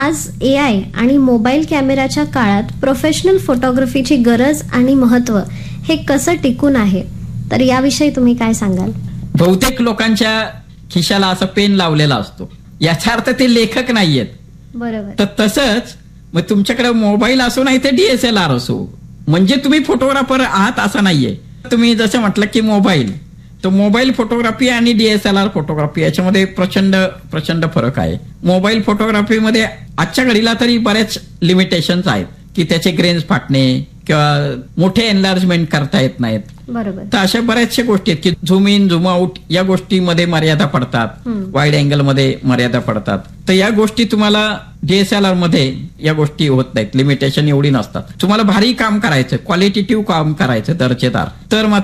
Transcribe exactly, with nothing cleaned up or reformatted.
आज ए आय आणि मोबाईल कॅमेराच्या काळात प्रोफेशनल फोटोग्राफीची गरज आणि महत्व हे कसं टिकून आहे, तर याविषयी तुम्ही काय सांगाल? बहुतेक लोकांच्या खिशाला असा पेन लावलेला असतो, याचा अर्थ ते लेखक नाहीयेत. बरोबर. तर तसंच मग तुमच्याकडे मोबाईल असो नाही तर डीएसएलआर असो, म्हणजे तुम्ही फोटोग्राफर आहात असं नाहीये. तुम्ही जसं म्हटलं की मोबाईल, तर मोबाईल फोटोग्राफी आणि डीएसएलआर फोटोग्राफी याच्यामध्ये प्रचंड प्रचंड फरक आहे. मोबाईल फोटोग्राफीमध्ये आजच्या घडीला तरी बऱ्याच लिमिटेशन्स आहेत की त्याचे ग्रेन्स फाटणे किंवा मोठे एनलार्जमेंट करता येत नाहीत. बरोबर. तर अशा बऱ्याचशा गोष्टी आहेत की झूम इन झूम आउट या गोष्टीमध्ये मर्यादा पडतात, वाईड अँगल मध्ये मर्यादा पडतात. तर या गोष्टी तुम्हाला डीएसएलआर मध्ये या गोष्टी होत नाहीत, लिमिटेशन एवढी नसतात. तुम्हाला भारी काम करायचं, क्वालिटेटिव्ह काम करायचं, दर्जेदार, तर मात्र